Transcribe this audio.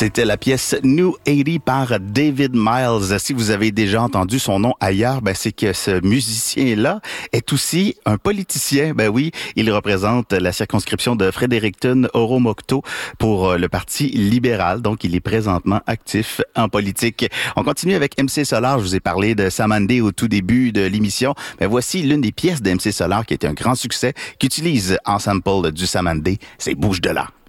C'était la pièce New 80 par David Miles. Si vous avez déjà entendu son nom ailleurs, c'est que ce musicien-là est aussi un politicien. Oui, il représente la circonscription de Fredericton-Oromocto pour le Parti libéral. Donc, il est présentement actif en politique. On continue avec MC Solar. Je vous ai parlé de Samandé au tout début de l'émission. Mais voici l'une des pièces de MC Solar qui a été un grand succès, qui utilise en sample du Samandé. C'est Bouge de là.